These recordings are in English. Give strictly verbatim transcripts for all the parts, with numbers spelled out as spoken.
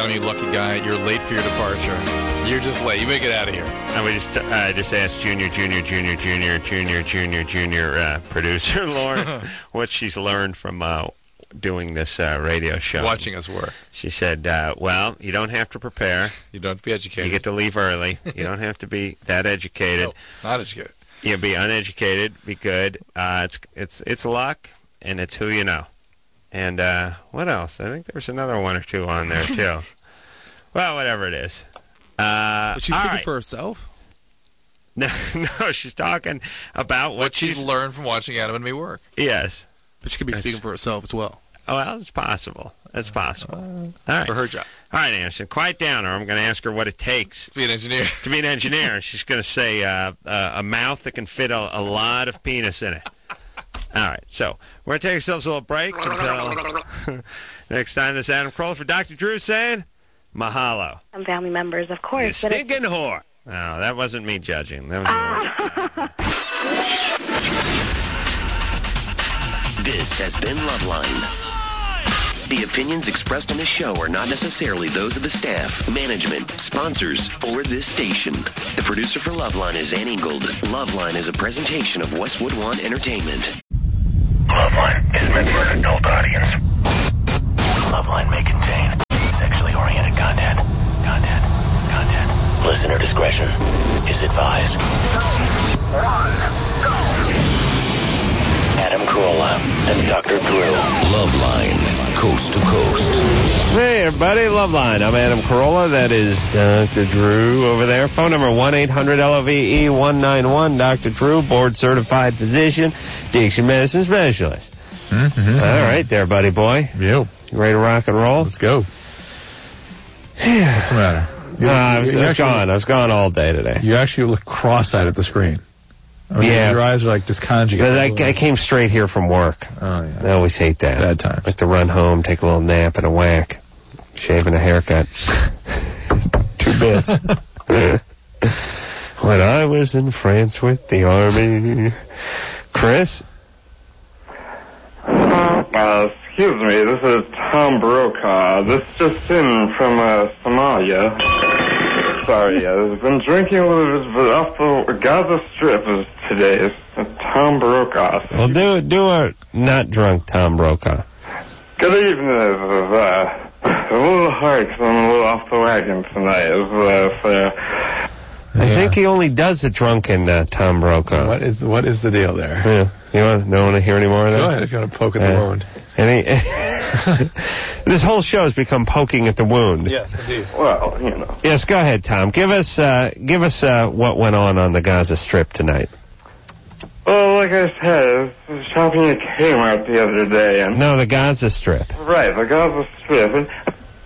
Adam, you lucky guy. You're late for your departure. You're just late. You make it out of here. And we just uh, just asked Junior, Junior, Junior, Junior, Junior, Junior, Junior uh, producer Lauren what she's learned from uh, doing this uh, radio show. Watching us work. She said, uh, well, you don't have to prepare. You don't have to be educated. You get to leave early. You don't have to be that educated. No, not educated. You be uneducated. Be good. Uh, it's it's it's luck, and it's who you know. And uh, what else? I think there's another one or two on there, too. Well, whatever it is. Uh, but she's speaking right. for herself? No, no, she's talking about what, what she's, she's learned from watching Adam and me work. Yes. But she could be That's, speaking for herself as well. Oh, well, it's possible. It's possible. All right. For her job. All right, Anderson, quiet down, or I'm going to ask her what it takes to be an engineer. To be an engineer. She's going to say uh, uh, a mouth that can fit a, a lot of penis in it. All right, so we're going to take ourselves a little break until next time. This is Adam Carolla for Doctor Drew saying, mahalo. Some family members, of course. You stinking whore. No, that wasn't me judging. That was This has been Loveline. The opinions expressed on this show are not necessarily those of the staff, management, sponsors, or this station. The producer for Loveline is Ann Ingold. Loveline is a presentation of Westwood One Entertainment. Loveline is meant for an adult audience. Loveline may contain sexually oriented content. Content. Content. Listener discretion is advised. One, go. Adam Carolla and Doctor Drew. Loveline, coast to coast. Hey, everybody, Loveline. I'm Adam Carolla. That is Doctor Drew over there. Phone number one eight hundred L O V E one nine one. Doctor Drew, board-certified physician, addiction medicine specialist. Mm-hmm. All right there, buddy boy. Yo. You ready to rock and roll? Let's go. What's the matter? You, uh, I was, you I was actually, gone. I was gone all day today. You actually look cross-eyed at the screen. I mean, yeah. Your eyes are like disconjugate. I, I came straight here from work. Oh, yeah. I always hate that. Bad times. Like to run home, take a little nap and a whack. Shaving a haircut. Two bits. When I was in France with the army. Chris? Uh, excuse me, this is Tom Brokaw. This just in from uh, Somalia. Sorry, I've been drinking with off the Gaza Strip today. It's Tom Brokaw. Well, do do a not drunk Tom Brokaw. Good evening. Uh, a little hard because I'm a little off the wagon tonight. Uh, so, I yeah. think he only does a drunken uh, Tom Brokaw. What is what is the deal there? Yeah. You want, don't want to hear any more of that? Go ahead if you want to poke at the uh, wound. Any, this whole show has become poking at the wound. Yes, indeed. Well, you know. Yes, go ahead, Tom. Give us uh, give us uh, what went on on the Gaza Strip tonight. Well, like I said, I was shopping at Kmart the other day. And no, the Gaza Strip. Right, the Gaza Strip. And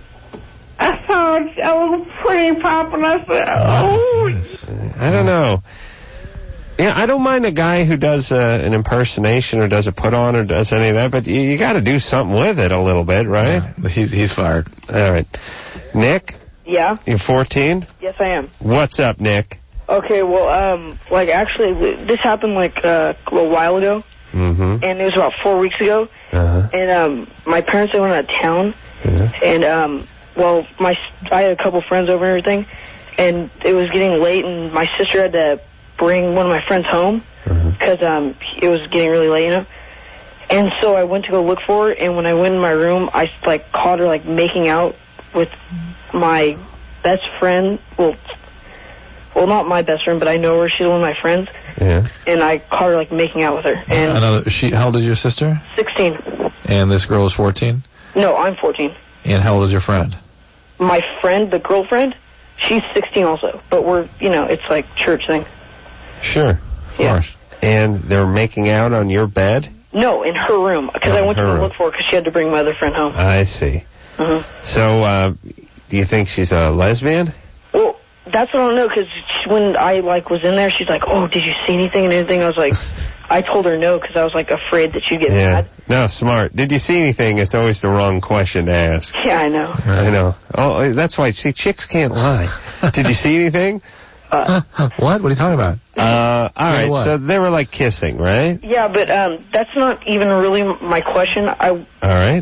I saw a little pretty pop, and I said, oh. I don't know. Yeah, I don't mind a guy who does uh, an impersonation or does a put-on or does any of that, but you, you got to do something with it a little bit, right? Yeah, he's he's fired. All right. Nick? Yeah? You're fourteen? Yes, I am. What's up, Nick? Okay, well, um, like, actually, this happened, like, uh, a little while ago, mm-hmm. and it was about four weeks ago, uh-huh. and um, my parents, they went out of town, yeah. and, um, well, my I had a couple friends over and everything, and it was getting late, and my sister had to bring one of my friends home because uh-huh. um, it was getting really late, you know. And so I went to go look for her, and when I went in my room, I like caught her like making out with my best friend. Well, well, not my best friend, but I know her. She's one of my friends. Yeah. And I caught her like making out with her. And Another, she, how old is your sister? Sixteen. And this girl is fourteen. No, I'm fourteen. And how old is your friend? My friend, the girlfriend, she's sixteen also. But we're, you know, it's like church thing. Sure. Of yeah. course. And they're making out on your bed? No, in her room, because oh, I went to room. look for her because she had to bring my other friend home. I see. Mm-hmm. So, uh, do you think she's a lesbian? Well, that's what I don't know, because when I, like, was in there, she's like, oh, did you see anything and anything? I was like, I told her no, because I was, like, afraid that she'd get yeah. mad. No, smart. Did you see anything? It's always the wrong question to ask. Yeah, I know. I know. Oh, that's why. See, chicks can't lie. Did you see anything? Uh, what? What are you talking about? Uh, all right, what? so they were like kissing, right? Yeah, but um, that's not even really my question. I all right.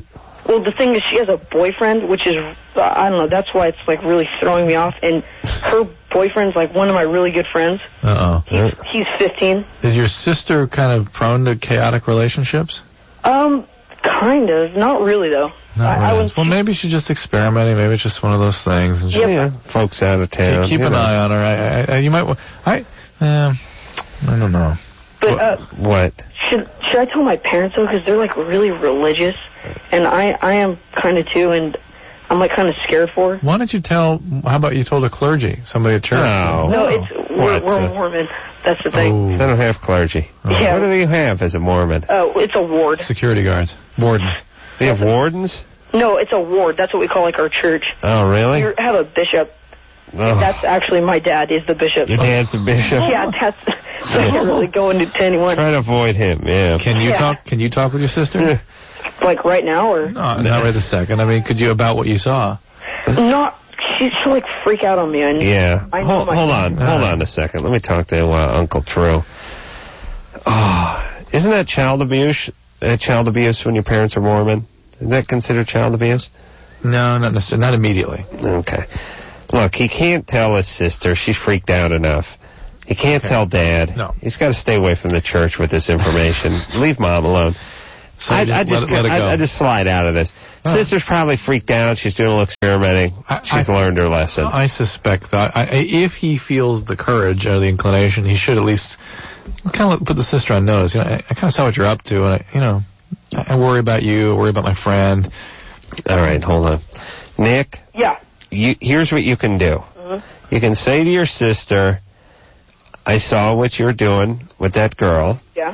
Well, the thing is, she has a boyfriend, which is, uh, I don't know, that's why it's, like, really throwing me off. And her boyfriend's, like, one of my really good friends. Uh-oh. He's, he's fifteen. Is your sister kind of prone to chaotic relationships? Um, kind of. Not really, though. Not I, I really. would, Well, maybe she's just experimenting. Maybe it's just one of those things. And just Yeah, folks out of town. keep, keep you an know. eye on her. I, I, I, you might. wa- I. Um, I don't know. but, uh, What? should, should I tell my parents, though? Because they're, like, really religious. And I, I am kind of, too, and I'm, like, kind of scared for her. Why don't you tell? How about you told a clergy, somebody at church? No. No, it's, we're, What's we're a- Mormon. That's the thing. They don't have clergy. Yeah. What do you have as a Mormon? Oh, it's a ward. Security guards, wardens. Do you have wardens? No, it's a ward. That's what we call, like, our church. Oh, really? We have a bishop. Oh. That's actually my dad is the bishop. Your dad's a bishop? Yeah, that's... So I can't really go into to anyone. Try to avoid him, yeah. Can you Yeah. talk? Can you talk with your sister? Like, right now, or... No, not right this second. I mean, could you about what you saw? Not... She's she'll, like, freak out on me. And Yeah. I know Hold, my hold on. Hold on a second. Let me talk to uh, Uncle True. Oh, isn't that child abuse? Uh, child abuse when your parents are Mormon? Is that considered child abuse? No, not necessarily. Not immediately. Okay. Look, he can't tell his sister. She's freaked out enough. He can't Okay. tell Dad. No. He's got to stay away from the church with this information. Leave Mom alone. So I, just I let just it- let it I, go. I just slide out of this. Oh. Sister's probably freaked out. She's doing a little experimenting. I- She's I- learned her lesson. I suspect that I, I, if he feels the courage or the inclination, he should at least kind of put the sister on notice. You know, I, I kind of saw what you're up to, and I, you know, I, I worry about you. I worry about my friend. All right, hold on. Nick, Yeah. you, here's what you can do. You can say to your sister, I saw what you're doing with that girl, Yeah.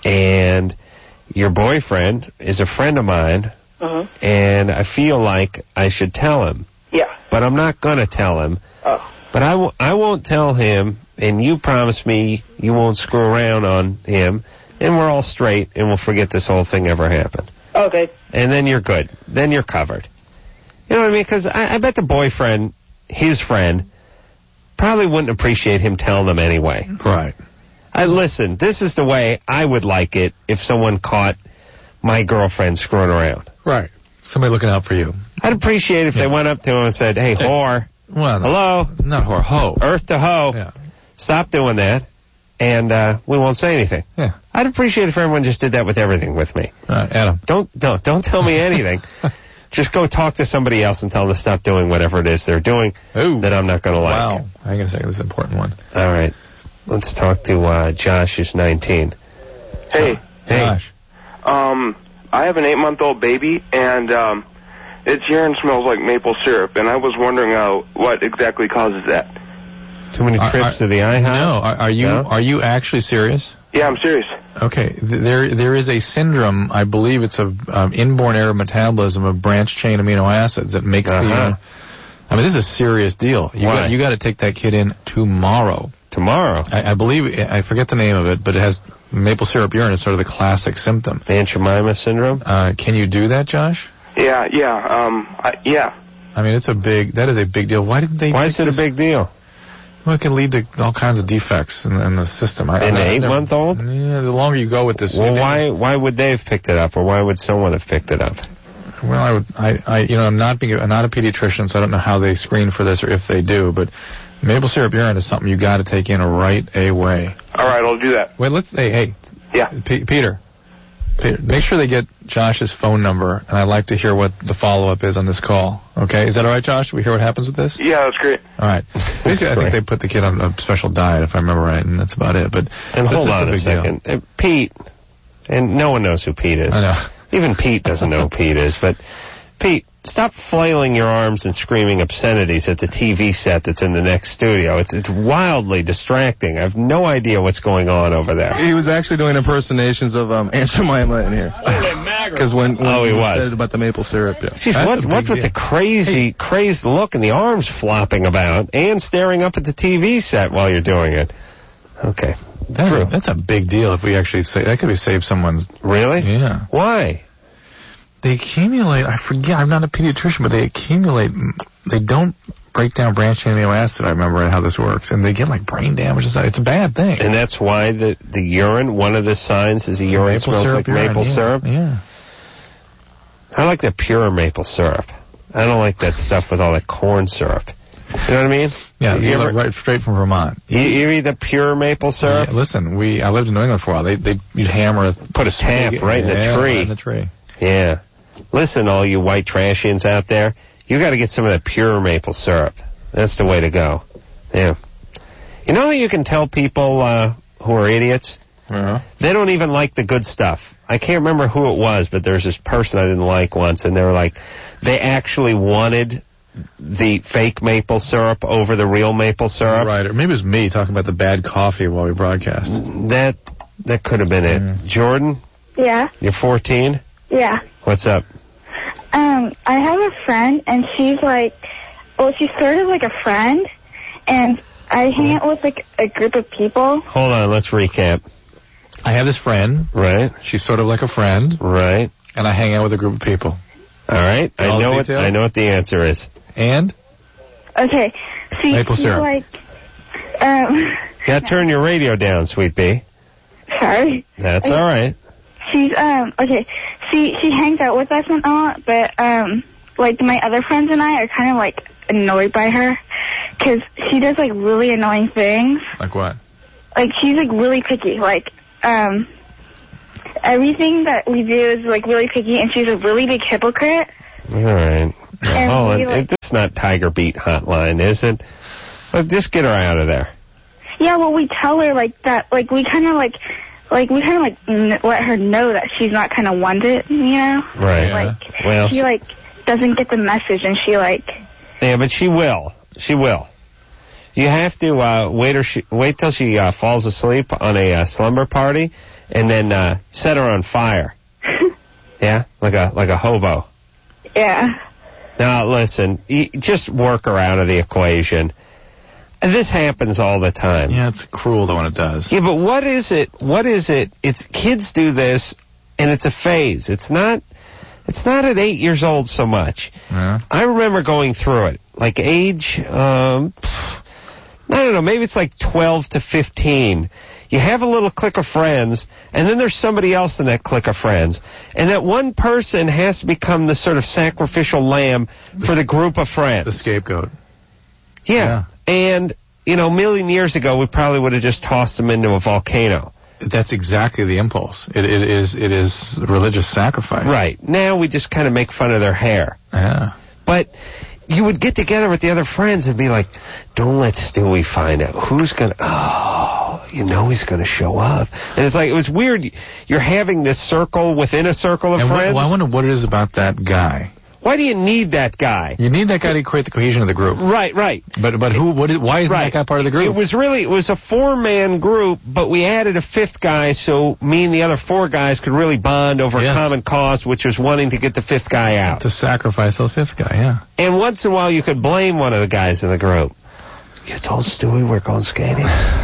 and your boyfriend is a friend of mine, Uh-huh. and I feel like I should tell him. Yeah. But I'm not going to tell him. Oh. But I, w- I won't tell him, and you promise me you won't screw around on him, and we're all straight, and we'll forget this whole thing ever happened. Okay. And then you're good. Then you're covered. You know what I mean? Because I, I bet the boyfriend, his friend, probably wouldn't appreciate him telling them anyway. Right. I listen, this is the way I would like it if someone caught my girlfriend screwing around. Right. Somebody looking out for you. I'd appreciate if Yeah. they went up to him and said, hey, whore, Well, no, hello, not whore, ho. earth to hoe, Yeah. stop doing that, and uh, we won't say anything. Yeah. I'd appreciate if everyone just did that with everything with me. All right, Adam. Don't, don't, don't tell me anything. Just go talk to somebody else and tell them to stop doing whatever it is they're doing Ooh. that I'm not going to like. Wow. I gotta say this is an important one. All right. Let's talk to uh, Josh, who's nineteen. Hey, Hey. Josh. um, I have an eight-month-old baby, and um, its urine smells like maple syrup, and I was wondering uh, what exactly causes that. Too many Are- trips are- to the IHOP? No, are, are you No? are you actually serious? Yeah, I'm serious. Okay, th- there there is a syndrome. I believe it's a um, inborn error of metabolism of branched chain amino acids that makes the. Uh-huh. Uh, I mean, this is a serious deal. You Why? got you got to take that kid in tomorrow. Tomorrow. I, I believe I forget the name of it, but it has maple syrup urine. It's sort of the classic symptom. Aunt Jemima syndrome? Uh, can you do that, Josh? Yeah, yeah, um, I, yeah. I mean, it's a big. That is a big deal. Why didn't they? Why fix is it a this? big deal? Well, it can lead to all kinds of defects in, in the system. I, In I, the I never- eight-month-old? Yeah, the longer you go with this. Well, you- why why would they have picked it up, or why would someone have picked it up? Well, I would, I, I, you know, I'm not being, I'm not a pediatrician, so I don't know how they screen for this or if they do, but maple syrup urine is something you got to take in right away. All right, I'll do that. Wait, let's, hey, hey, Yeah. P- Peter, Peter, make sure they get Josh's phone number, and I'd like to hear what the follow-up is on this call. Okay, is that all right, Josh? We hear what happens with this? Yeah, that's great. All right. Basically, I think they put the kid on a special diet, if I remember right, and that's about it. But And that's- hold that's on a, big deal. second. Uh, Pete, and no one knows who Pete is. I know. Even Pete doesn't know who Pete is, but Pete, stop flailing your arms and screaming obscenities at the T V set that's in the next studio. It's it's wildly distracting. I have no idea what's going on over there. He was actually doing impersonations of um, Aunt Jemima in here. Because when, when Oh, he was. said about the maple syrup, yeah. Jeez, That's what's, a what's big with the deal. crazy, crazed look and the arms flopping about and staring up at the T V set while you're doing it? Okay. That's a, True. that's a big deal if we actually say, that could be save someone's, Really? yeah. Why? They accumulate, I forget, I'm not a pediatrician, but they accumulate, they don't break down branched chain amino acid, I remember how this works, and they get like brain damage and stuff. It's a bad thing. And that's why the, the urine, one of the signs is the urine Maple smells syrup like urine, maple yeah, syrup? Yeah. I like the pure maple syrup. I don't like that stuff with all that corn syrup. You know what I mean? Yeah, you you ever, right straight from Vermont. You, you eat the pure maple syrup? Yeah, listen, we I lived in New England for a while. They they you'd hammer a put a tap right in the yeah, tree. Right in the tree. Yeah. Listen, all you white trashians out there, you got to get some of that pure maple syrup. That's the way to go. Yeah. You know that you can tell people uh, who are idiots? Uh-huh. They don't even like the good stuff. I can't remember who it was, but there's this person I didn't like once, and they were like, they actually wanted the fake maple syrup over the real maple syrup. Right, or maybe it was me talking about the bad coffee while we broadcast. That that could have been it. Mm. Jordan, Yeah. you're fourteen? Yeah. What's up? Um, I have a friend, and she's like, well, she's sort of like a friend, and I hang out with like a group of people. Hold on, let's recap. I have this friend. Right. She's sort of like a friend. Right. And I hang out with a group of people. All right. I All the know what details? I know what the answer is. And? Okay. See, Maple she's syrup. like, um, You got to turn your radio down, Sweet Bee. sorry. That's Okay. all right. She's, um, okay. See, she hangs out with us and all, but, um, like, my other friends and I are kind of, like, annoyed by her, because she does, like, really annoying things. Like what? Like, she's, like, really picky. Like, um, everything that we do is, like, really picky, and she's a really big hypocrite. All right. And Oh, we, and, like- it's not Tiger Beat Hotline, is it? Well, just get her out of there. Yeah, well, we tell her, like, that, like, we kind of, like, like, we kind of, like, n- let her know that she's not kind of wanted, you know? Right. Like, Well, she, like, doesn't get the message, and she, like, yeah, but she will. She will. You have to uh, wait her. She, wait till she uh, falls asleep on a uh, slumber party, and then uh, set her on fire. Yeah, like a like a hobo. yeah. Now listen, you just work her out of the equation. And this happens all the time. Yeah, it's cruel though when it does. Yeah, but what is it? What is it? It's kids do this, and it's a phase. It's not. It's not at eight years old so much. Yeah. I remember going through it, like age. Um, I don't know. Maybe it's like twelve to fifteen. You have a little clique of friends, and then there's somebody else in that clique of friends, and that one person has to become the sort of sacrificial lamb for the group of friends. The scapegoat. Yeah. Yeah. And, you know, a million years ago, we probably would have just tossed them into a volcano. That's exactly the impulse. It, it is it is religious sacrifice. Right. Now we just kind of make fun of their hair. Yeah. But you would get together with the other friends and be like, don't let Stewie find out. Who's going to... Oh, you know he's going to show up. And it's like, it was weird. You're having this circle within a circle of And friends. what, well, I wonder what it is about that guy. Why do you need that guy? You need that guy to create the cohesion of the group. Right, right. But but who? What? Is, why isn't Right. that guy part of the group? It was really, it was a four-man group, but we added a fifth guy so me and the other four guys could really bond over Yes. a common cause, which was wanting to get the fifth guy out. To sacrifice the fifth guy. Yeah. And once in a while you could blame one of the guys in the group. You told Stewie we're going skating?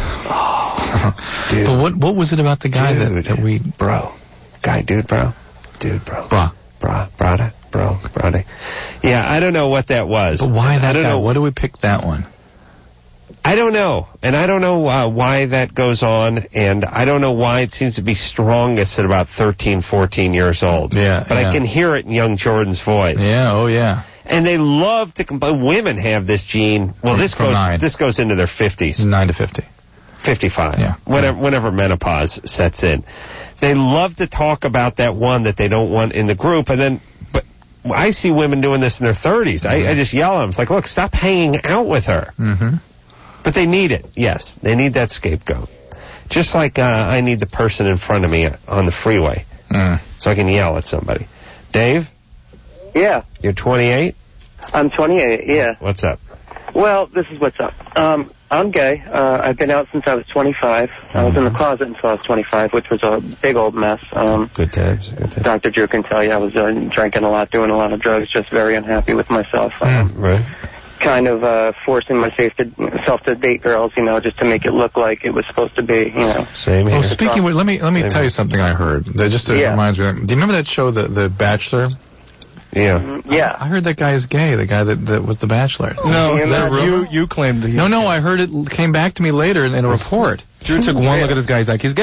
Oh, dude. But what what was it about the guy that, Dude. that we? Bro. Guy, dude, bro. Dude, bro. Bro. Bro, brada, bro, brada. Yeah, I don't know what that was. But why I that don't guy? know. What do we pick that one? I don't know. And I don't know uh, why that goes on, and I don't know why it seems to be strongest at about thirteen, fourteen years old. Yeah, But yeah. I can hear it in young Jordan's voice. Yeah. Oh yeah. And they love to complain. Women have this gene. Well, From- this from goes nine. this goes into their fifties. Nine to fifty. fifty-five. Yeah. Whenever, whenever menopause sets in. They love to talk about that one that they don't want in the group, and then, but I see women doing this in their thirties. I, I just yell at them. It's like, look, stop hanging out with her. Mm-hmm. But they need it. Yes, they need that scapegoat. Just like uh, I need the person in front of me on the freeway, Mm. so I can yell at somebody. Dave, Yeah, you're twenty-eight? I'm twenty-eight, yeah. What's up? Well, this is what's up. Um, I'm gay. Uh, I've been out since I was twenty-five. I was in the closet until I was twenty-five, which was a big old mess. Um, Good times. Good times. Doctor Drew can tell you I was uh, drinking a lot, doing a lot of drugs, just very unhappy with myself. Um, Right. Kind of uh, forcing myself to, self to date girls, you know, just to make it look like it was supposed to be, you know. Same here. Well, speaking of, let me let me Same tell here. you something I heard. That just uh, Yeah. reminds me. Do you remember that show, The The Bachelor? Yeah. Mm, Yeah. I heard that guy is gay. The guy that, that was the Bachelor. No, Is that a you rumor? you claimed he No, no. I heard it came back to me later in, in a report. Drew took one look at this guy. He's like, he's gay.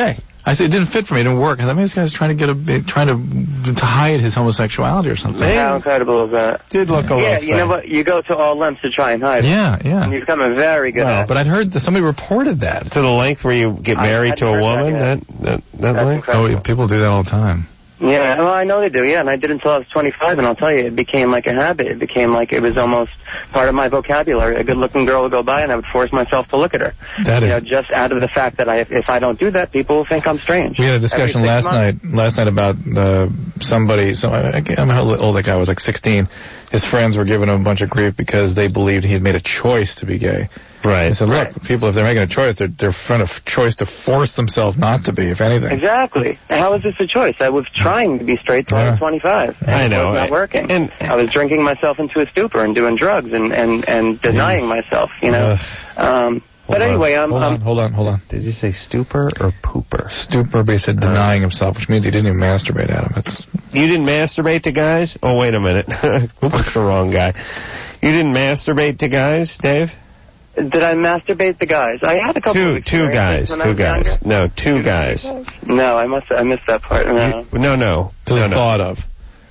I said it didn't fit for me. It didn't work. I thought maybe this guy's trying to get a bit, trying to to hide his homosexuality or something. How incredible is that? Did look a little Yeah, you know what? You go to all lengths to try and hide it. Yeah, yeah. And you become a very good Well, at it. but I'd heard that somebody reported that. To the length where you get I married to a hadn't heard woman? that That that, that That's length? incredible. Oh, people do that all the time. Yeah, well, I know they do, yeah, and I did until I was twenty-five, and I'll tell you, it became like a habit. It became like it was almost part of my vocabulary. A good-looking girl would go by, and I would force myself to look at her. That you is. know, just out of the fact that I, if I don't do that, people will think I'm strange. We had a discussion Every last six months. night. Last night about uh, somebody. So I, I don't know how old that guy was. Like sixteen. His friends were giving him a bunch of grief because they believed he had made a choice to be gay. Right. I said, look, people, if they're making a choice, they're they're trying a choice to force themselves not to be, if anything. Exactly. How is this a choice? I was trying to be straight till I Yeah. was twenty-five. And I know. It was not working. And- I was drinking myself into a stupor and doing drugs and, and, and denying myself, you know. Um, but Hold on. anyway, I'm... Hold I'm on, hold on, hold on. Did you say stupor or pooper? Stupor, but he said denying himself, which means he didn't even masturbate at him. It's You didn't masturbate to guys? Oh, wait a minute. That's the wrong guy. You didn't masturbate to guys, Dave? Did I masturbate the guys? I had a couple Two, of two guys, experiences when I two was guys. younger. No, two guys. No, I must. I missed that part. No. You- no, no. to no, the no. thought of.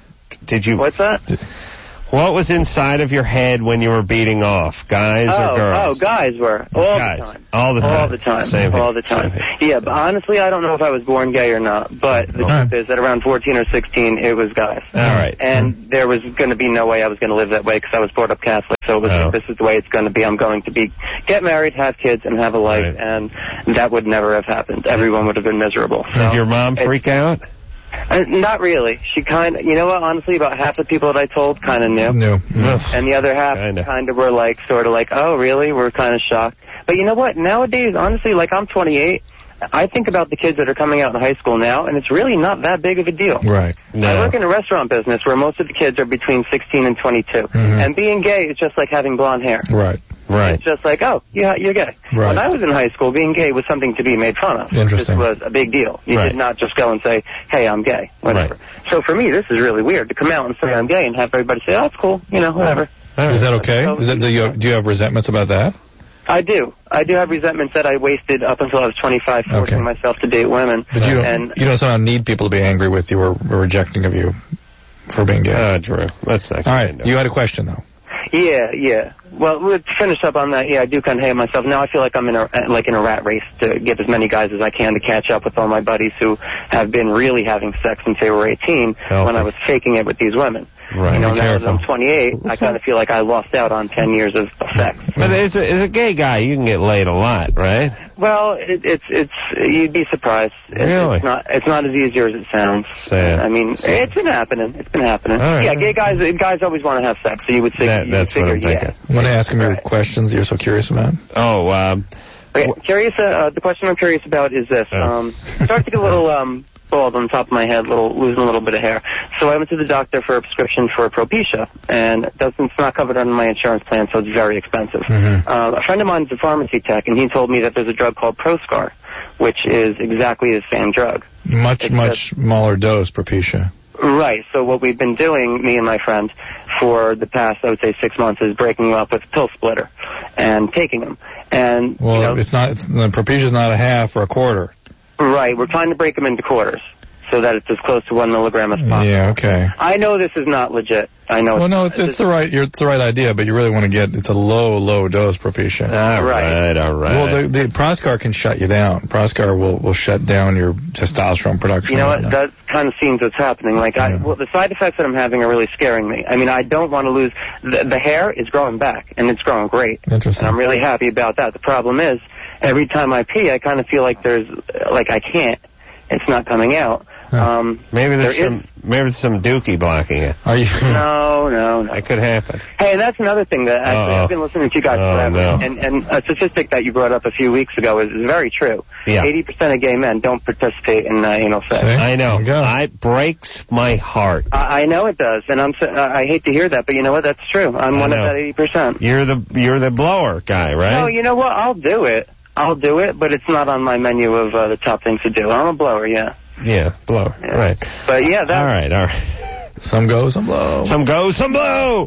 Did you? What's that? What was inside of your head when you were beating off, guys oh, or girls? oh, guys were all guys. the time. All the time. All the time. Same here. all the time. Same here. Yeah, but honestly, I don't know if I was born gay or not. But the All right. truth is that around fourteen or sixteen, it was guys. All right. And there was going to be no way I was going to live that way because I was brought up Catholic. So it was Oh. like, this is the way it's going to be. I'm going to be get married, have kids, and have a life. Right. And that would never have happened. Everyone would have been miserable. So Did your mom it- freak out? Uh, not really. She kind of, you know what, honestly, about half the people that I told kind of knew. No. no. And the other half Kinda. kind of were like, sort of like, oh, really? We're kind of shocked. But you know what? Nowadays, honestly, like I'm twenty-eight. I think about the kids that are coming out in high school now, and it's really not that big of a deal. Right. I work in a restaurant business where most of the kids are between sixteen and twenty-two. Mm-hmm. And being gay is just like having blonde hair. Right. Right. It's just like, oh, yeah, you're gay. Right. When I was in high school, being gay was something to be made fun of. Interesting. This was a big deal. You Right. did not just go and say, hey, I'm gay, whatever. So for me, this is really weird to come out and say I'm gay and have everybody say, oh, it's cool, you know, whatever. Is that okay? So- Is that, do, you have, do you have resentments about that? I do. I do have resentments that I wasted up until I was twenty-five, forcing Okay. myself to date women. But you don't, and you don't somehow need people to be angry with you or, or rejecting of you for being gay. Uh, Drew, let's not. All right. You had a question, though. yeah, yeah. Well, to finish up on that, yeah, I do kind of hate myself. Now I feel like I'm in a like in a rat race to get as many guys as I can to catch up with all my buddies who have been really having sex since they were eighteen Healthy. when I was faking it with these women. Right. You know, Be now that careful. I'm twenty-eight, I kind of feel like I lost out on ten years of sex. But as a, as a gay guy, you can get laid a lot, right? Well, it, it's it's you'd be surprised. It's, Really? It's not it's not as easy as it sounds. Sad. I mean, it's been happening. It's been happening. All right. Yeah, gay guys guys always want to have sex, so you would think That, you that's would what figure, I'm yeah. thinking. I want to ask him your Right. questions that you're so curious about. Oh, um, Okay, curious. Uh, uh, the question I'm curious about is this: Oh. um, start to get a little um, bald on the top of my head, little losing a little bit of hair. So I went to the doctor for a prescription for Propecia, and it doesn't, it's not covered under my insurance plan, so it's very expensive. Mm-hmm. Uh, a friend of mine is a pharmacy tech, and he told me that there's a drug called Proscar, which is exactly the same drug. Much, It's much smaller dose, Propecia. Right. So what we've been doing, me and my friend, for the past, I would say, six months, is breaking them up with a pill splitter and taking them. And Well, you know, it's not. It's, the Propecia's not a half or a quarter. right, we're trying to break them into quarters so that it's as close to one milligram as possible. Yeah. Okay. I know this is not legit. I know. Well, no, it's it's the right. You're, it's the right idea, but you really want to get. It's a low, low dose Propecia. all right, all right. Well, the, the Proscar can shut you down. Proscar will, will shut down your testosterone production. You know what? and whatnot. That kind of seems what's happening. Like, I, well, the side effects that I'm having are really scaring me. I mean, I don't want to lose. The, the hair is growing back, and it's growing great. Interesting. And I'm really happy about that. The problem is, every time I pee, I kind of feel like there's, like I can't. It's not coming out. Um, maybe there's there some is- maybe there's some dookie blocking it. Are you? No, no, no. That could happen. Hey, and that's another thing that actually Uh-oh. I've been listening to you guys Oh, forever, no. and and a statistic that you brought up a few weeks ago is, is very true. Yeah. Eighty percent of gay men don't participate in uh, anal sex. See? I know. There you go. It breaks my heart. I, I know it does, and I'm so, I hate to hear that, but you know what? That's true. I'm I one know. of that eighty percent. You're the you're the blower guy, right? No, you know what? I'll do it. I'll do it, but it's not on my menu of uh, the top things to do. I'm a blower, yeah. Yeah, blower. Yeah. Right. But yeah, that. All right, all right. Some go, some blow. Some go, some blow.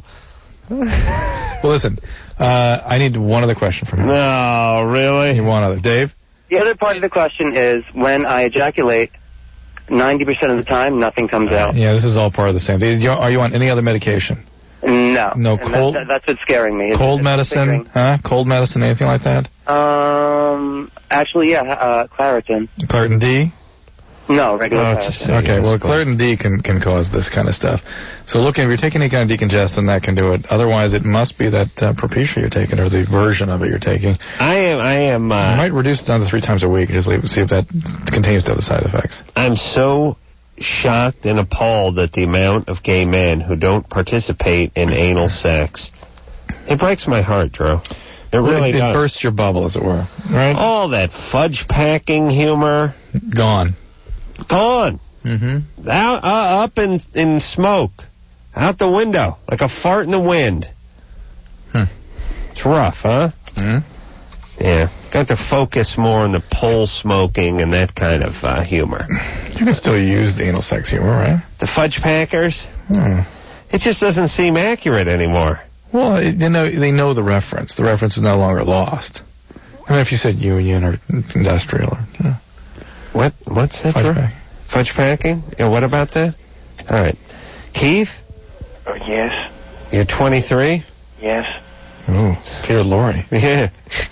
Well, listen. Uh, I need one other question from you. No, really? One other, Dave. The other part of the question is when I ejaculate, ninety percent of the time, nothing comes out. Yeah, this is all part of the same. Are you on any other medication? No. No And cold. That, that's what's scaring me. It's- Cold it's medicine, figuring- huh? Cold medicine, anything like that? Um, actually, yeah, uh, Claritin. Claritin D? No, regular Oh, Claritin. just- okay, well, Claritin D can, can cause this kind of stuff. So look, if you're taking any kind of decongestant, that can do it. Otherwise, it must be that uh, Propecia you're taking, or the version of it you're taking. I am, I am, uh... You might reduce it down to three times a week and just leave it, see if that continues to have the side effects. I'm so shocked and appalled at the amount of gay men who don't participate in anal sex. It breaks my heart, Drew. It really it, it does. bursts your bubble, as it were. Right? All that fudge packing humor. Gone. Gone. Mm-hmm. Out, uh, up in, in smoke. Out the window. Like a fart in the wind. Hmm. It's rough, huh? Hmm. Yeah. Got to focus more on the pole smoking and that kind of uh, humor. You can still use the anal sex humor, right? The fudge packers? Hmm. It just doesn't seem accurate anymore. Well, it, you know, they know the reference. The reference is no longer lost. I mean, if you said union or industrial or, you know. What? What's that, Fudge Drew? pack. Fudge packing? Yeah, what about that? All right. Keith? Uh, yes. You're twenty-three? Yes. Ooh, Peter Lorre. Yeah.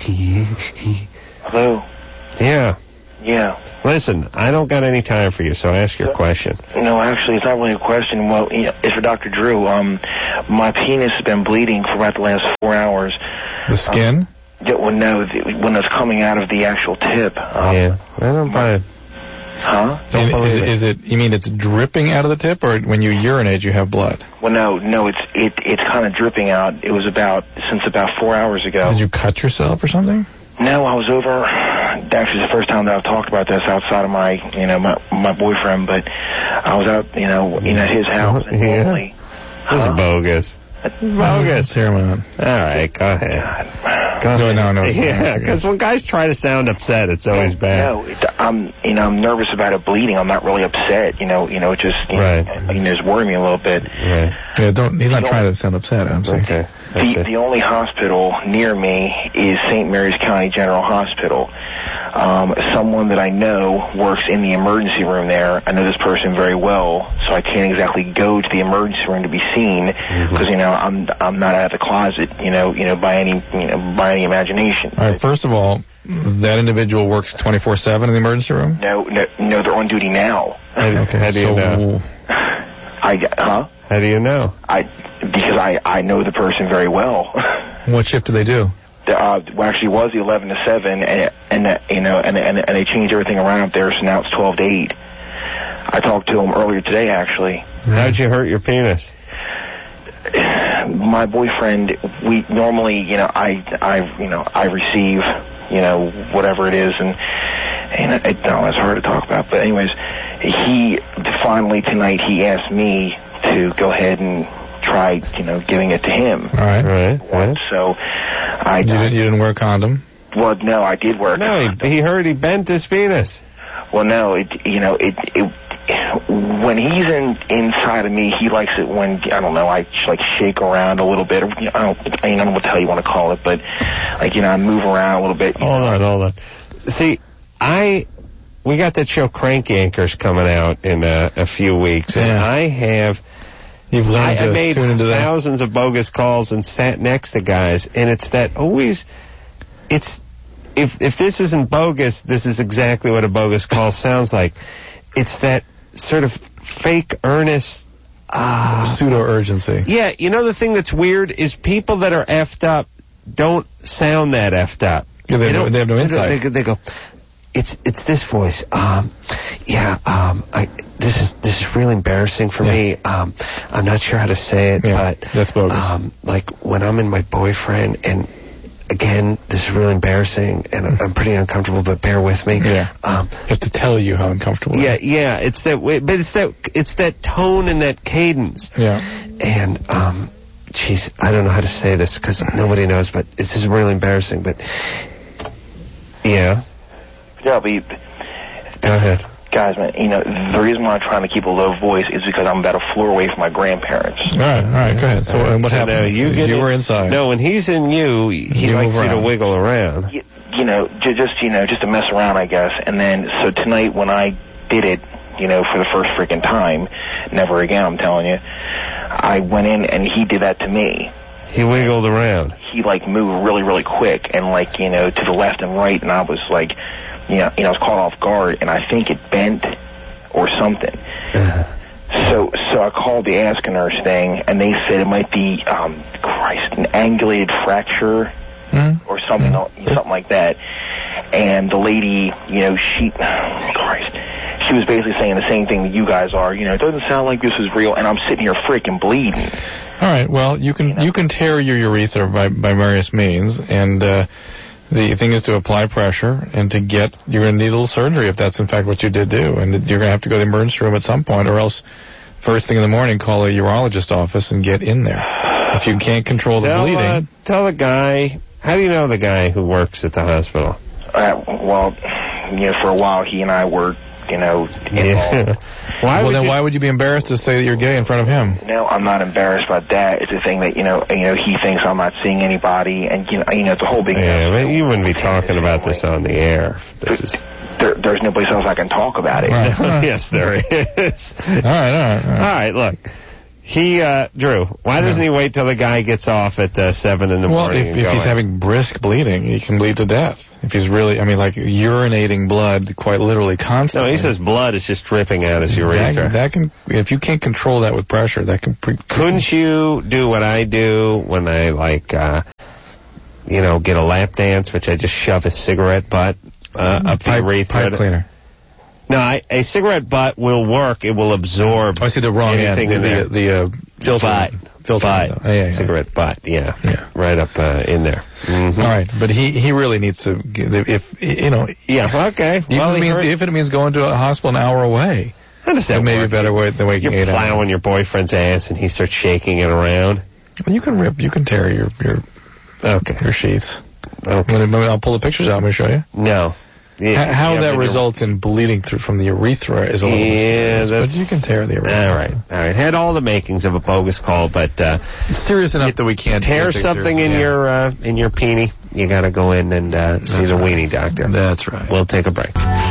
Hello. Yeah. Yeah. Listen, I don't got any time for you, so ask your question. No, actually, it's not really a question. Well, you know, it's for Doctor Drew. Um, my penis has been bleeding for about the last four hours. The skin? Um, yeah, well, no, the, when it's coming out of the actual tip. Um, Yeah. I don't buy it. Huh? Don't And believe is, it. it, is it, you mean it's dripping out of the tip, or when you urinate you have blood? Well, no, no, it's it it's kind of dripping out. It was about since about four hours ago. Did you cut yourself or something? No, I was over. Actually, it's the first time that I've talked about this outside of my, you know, my my boyfriend. But I was out, you know, in at his house. And Yeah. normally, This is Huh? bogus. Bogus. Tear him out. All right, go ahead. Go No, ahead. no, no. Yeah, because when guys try to sound upset, it's always bad. No, it, I'm, you know, I'm nervous about it bleeding. I'm not really upset. You know, you know, it just, you Right. know, you know, it's worrying me a little bit. Right. Yeah, don't, he's not You trying to sound upset, I'm saying. Okay. That's The, it. the only hospital near me is Saint Mary's County General Hospital. Um, someone that I know works in the emergency room there. I know this person very well, so I can't exactly go to the emergency room to be seen because you know I'm I'm not out of the closet, you know, you know by any you know by any imagination. All right, first of all, that individual works twenty-four seven in the emergency room? No, no, no, they're on duty now. Okay, How do you so, know? I huh? How do you know? I because I I know the person very well. What shift do they do? Uh, well, actually, it was the eleven to seven, and and uh, you know, and, and and they changed everything around up there, so now it's twelve to eight. I talked to him earlier today, actually. How'd you hurt your penis? My boyfriend, we normally, you know, I I you know I receive, you know, whatever it is, and and it, no, it's hard to talk about. But anyways, he finally tonight he asked me to go ahead and try, you know, giving it to him. All right. Right. right. So I You didn't, you didn't wear a condom? well, no, I did work. No, he, he heard he bent his penis. Well, no, it you know it it when he's in inside of me, he likes it when I don't know, I like shake around a little bit. Or, I don't I mean I don't know what the hell you want to call it, but like you know I move around a little bit. Hold on, hold on. See, I we got that show Crank Yankers coming out in a, a few weeks, and Yeah. I have. You've I, learned I to made tune into that. thousands of bogus calls and sat next to guys, and it's that always, it's, if if this isn't bogus, this is exactly what a bogus call sounds like. It's that sort of fake earnest, uh, Pseudo-urgency. yeah, you know the thing that's weird is people that are effed up don't sound that effed up. Yeah, they, don't- they have no they don't- insight. They, go- they go, it's it's this voice. Um, yeah, um, I this is this is really embarrassing for Yeah. me. Um, I'm not sure how to say it, Yeah, but that's bogus. um, like when I'm in my boyfriend, and again, this is really embarrassing, and I'm, I'm pretty uncomfortable. But bear with me. Yeah. Um, I have to tell you how uncomfortable yeah, it is. yeah. It's that way, but it's that it's that tone and that cadence. Yeah. And, um, geez, I don't know how to say this because nobody knows, but this is really embarrassing, but, yeah, Yeah, but you, go ahead. guys, man, you know the reason why I'm trying to keep a low voice is because I'm about a floor away from my grandparents. All right, all right, go ahead. So, uh, what So happened? now you get you in- were inside. No, when he's in you, he You likes move you to around. wiggle around. Y- you know, j- just, you know, just to mess around, I guess. And then, so tonight when I did it, you know, for the first freaking time, never again, I'm telling you, I went in and he did that to me. He wiggled around. He, like, moved really, really quick and, like, you know, to the left and right, and I was, like, you know, you know I was caught off guard, and I think it bent or something. so so I called the Ask a Nurse thing, and they said it might be, um, Christ, an angulated fracture mm-hmm. or something, mm-hmm. something like that. And the lady, you know, she, Christ, she was basically saying the same thing that you guys are. You know, it doesn't sound like this is real, and I'm sitting here freaking bleeding. All right. Well, you can you, know? you can tear your urethra by by various means, and uh, the thing is to apply pressure and to get. You're going to need a little surgery if that's in fact what you did do, and you're going to have to go to the emergency room at some point, or else first thing in the morning call a urologist office and get in there. If you can't control the tell, bleeding, uh, tell the guy. How do you know the guy who works at the hospital? Uh, well, you know, for a while he and I were, you know, involved. Yeah. Why well, would then you... why would you be embarrassed to say that you're gay in front of him? No, I'm not embarrassed about that. It's a thing that, you know, you know, he thinks I'm not seeing anybody, and, you know, you know it's a whole big... Yeah, but you wouldn't be talking about this on the air. This is... There, there's no place else I can talk about it. Right. Yes, there is. all right, all right, all right. All right, look. He, uh, Drew, why doesn't he wait till the guy gets off at uh, seven in the well, morning? Well, if, if he's in? having brisk bleeding, he can bleed to death. If he's really, I mean, like, urinating blood quite literally constantly. No, he says blood is just dripping out his urethra. That, that can, if you can't control that with pressure, that can... Pre- Couldn't you do what I do when I, like, uh, you know, get a lap dance, which I just shove a cigarette butt uh, up pipe, the urethra? Pipe cleaner. No, I, a cigarette butt will work. It will absorb oh, I see the wrong anything end. in the, there. The, the uh, filter. Butt. Filter. Butt. Oh, yeah, yeah. Cigarette butt, yeah. yeah. Right up uh, in there. Mm-hmm. All right, but he, he really needs to, if, you know... Yeah, okay. Even Well, it means, if it means going to a hospital an hour away, how does that it may work? be better way than waking You're eight hours. You're plowing your boyfriend's ass and he starts shaking it around. Well, you can rip, you can tear your, your, okay. your sheaths. Okay. I'll pull the pictures out and show you. No. Yeah, how that results in bleeding through from the urethra is a little yeah, mysterious, but you can tear the urethra. All right, all right. Had all the makings of a bogus call, but uh, it's serious enough that we can't tear something in yeah. your uh, in your peenie. You got to go in and uh, see the weenie doctor. That's right. We'll take a break.